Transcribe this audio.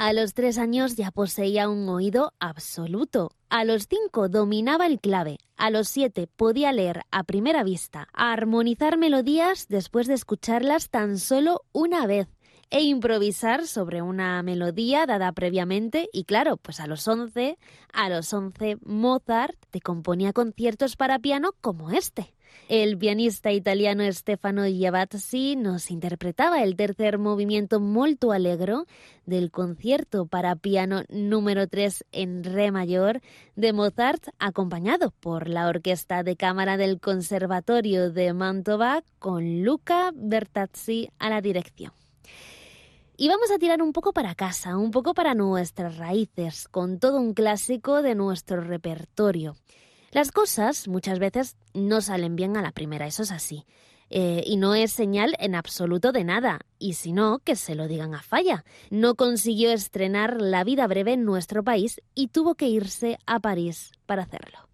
A los 3 años ya poseía un oído absoluto. A los 5 dominaba el clave. A los 7 podía leer a primera vista, armonizar melodías después de escucharlas tan solo una vez e improvisar sobre una melodía dada previamente. Y claro, pues a los 11 Mozart te componía conciertos para piano como este. El pianista italiano Stefano Gavazzi nos interpretaba el tercer movimiento molto allegro del concierto para piano número 3 en re mayor de Mozart, acompañado por la Orquesta de Cámara del Conservatorio de Mantova con Luca Bertazzi a la dirección. Y vamos a tirar un poco para casa, un poco para nuestras raíces, con todo un clásico de nuestro repertorio. Las cosas muchas veces no salen bien a la primera, eso es así. Y no es señal en absoluto de nada. Y si no, que se lo digan a Falla. No consiguió estrenar La vida breve en nuestro país y tuvo que irse a París para hacerlo.